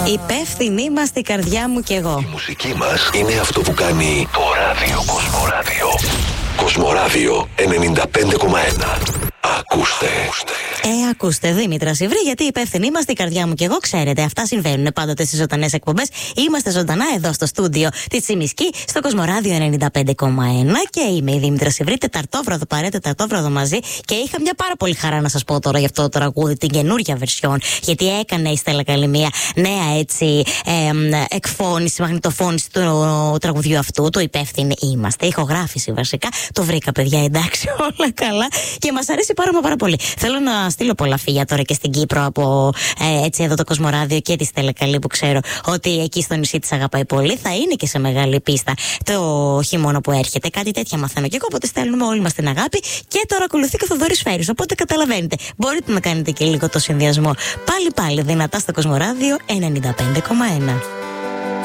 Υπεύθυνη μας στην καρδιά μου κι εγώ. Η μουσική μας είναι αυτό που κάνει το ράδιο Κοσμοράδιο. Κοσμοράδιο 95,1. Ακούστε. Ακούστε, Δήμητρα Σιβρή, γιατί υπεύθυνοι είμαστε, η καρδιά μου και εγώ, ξέρετε. Αυτά συμβαίνουν πάντοτε στις ζωντανές εκπομπές. Είμαστε ζωντανά εδώ στο στούντιο της Τσιμισκή, στο Κοσμοράδιο 95,1. Και είμαι η Δήμητρα Σιβρή, τεταρτόβραδο παρέ, τεταρτόβραδο μαζί. Και είχα μια πάρα πολύ χαρά να σας πω τώρα για αυτό το τραγούδι, την καινούρια βερσιόν. Γιατί έκανε η Στέλλα Καλή μια νέα έτσι εκφώνηση, μαγνητοφώνηση του τραγουδιού αυτού. Το υπεύθυνοι είμαστε, ηχογράφηση βασικά. Το βρήκα, παιδιά, εντάξει, όλα καλά. Και μας αρέσει πάρα πολύ. Θέλω να στείλω πολλά φιλιά τώρα και στην Κύπρο από έτσι εδώ το Κοσμοράδιο και τη Στέλλα Καλή, που ξέρω ότι εκεί στο νησί της αγαπάει πολύ. Θα είναι και σε μεγάλη πίστα το χειμώνα που έρχεται. Κάτι τέτοια μαθαίνω και εγώ, οπότε στέλνουμε όλοι μας την αγάπη. Και τώρα ακολουθεί και ο Θοδωρής Φέρης. Οπότε καταλαβαίνετε, μπορείτε να κάνετε και λίγο το συνδυασμό. Πάλι δυνατά στο Κοσμοράδιο 95,1.